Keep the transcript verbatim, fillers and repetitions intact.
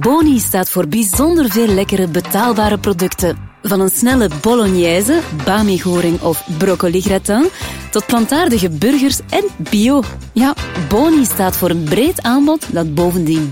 Boni staat voor bijzonder veel lekkere, betaalbare producten. Van een snelle bolognese, bami-goring of broccoli-gratin, tot plantaardige burgers en bio. Ja, Boni staat voor een breed aanbod dat bovendien